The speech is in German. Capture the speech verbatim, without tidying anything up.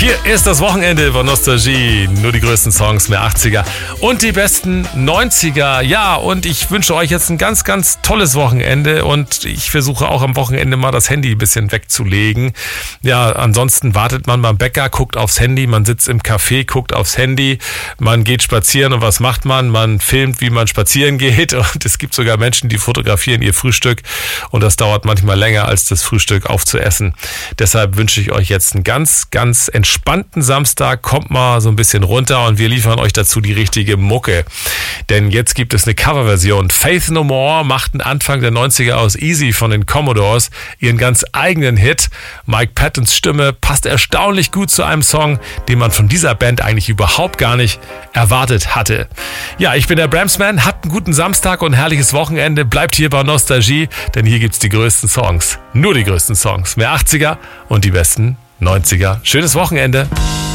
Hier ist das Wochenende von Nostalgie. Nur die größten Songs, mehr achtziger und die besten neunziger. Ja, und ich wünsche euch jetzt ein ganz, ganz tolles Wochenende. Und ich versuche auch am Wochenende mal das Handy ein bisschen wegzulegen. Ja, ansonsten wartet man beim Bäcker, guckt aufs Handy. Man sitzt im Café, guckt aufs Handy. Man geht spazieren und was macht man? Man filmt, wie man spazieren geht. Und es gibt sogar Menschen, die fotografieren ihr Frühstück. Und das dauert manchmal länger, als das Frühstück aufzuessen. Deshalb wünsche ich euch jetzt einen ganz, ganz entspannten Samstag. Kommt mal so ein bisschen runter und wir liefern euch dazu die richtige Mucke. Denn jetzt gibt es eine Coverversion. Faith No More machten Anfang der neunziger aus Easy von den Commodores ihren ganz eigenen Hit. Mike Pattons Stimme passt erstaunlich gut zu einem Song, den man von dieser Band eigentlich überhaupt gar nicht erwartet hatte. Ja, ich bin der Bramsman. Habt einen guten Samstag und ein herrliches Wochenende. Bleibt hier bei Nostalgie, denn hier gibt's die größten Songs. Nur die größten Songs. Mehr achtziger und die besten neunziger. Schönes Wochenende.